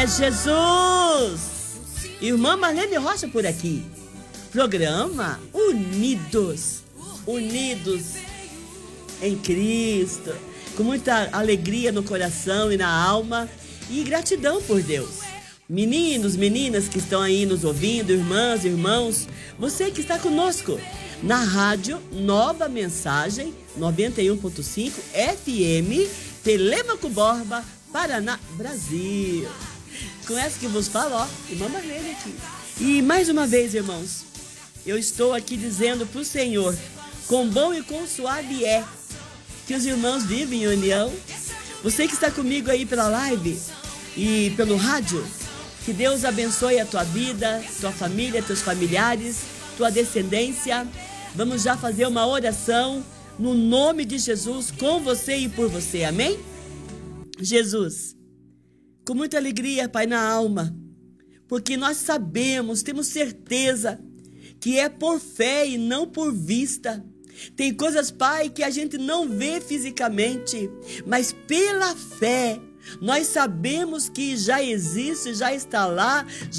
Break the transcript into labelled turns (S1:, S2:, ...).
S1: É Jesus! Irmã Marlene Rocha por aqui. Programa Unidos. Unidos em Cristo. Com muita alegria no coração e na alma. E gratidão por Deus. Meninos, meninas que estão aí nos ouvindo, irmãs, irmãos. Você que está conosco na rádio Nova Mensagem 91.5 FM Telêmaco Borba, Paraná, Brasil. Com essa que vos falo, ó, irmã Marlene aqui. E mais uma vez, irmãos, eu estou aqui dizendo para o Senhor, com bom e com suave é, que os irmãos vivem em união. Você que está comigo aí pela live e pelo rádio, que Deus abençoe a tua vida, tua família, teus familiares, tua descendência. Vamos já fazer uma oração no nome de Jesus, com você e por você, amém? Jesus, com muita alegria, Pai, na alma, porque nós sabemos, temos certeza que é por fé e não por vista. Tem coisas, Pai, que a gente não vê fisicamente, mas pela fé nós sabemos que já existe, já está lá,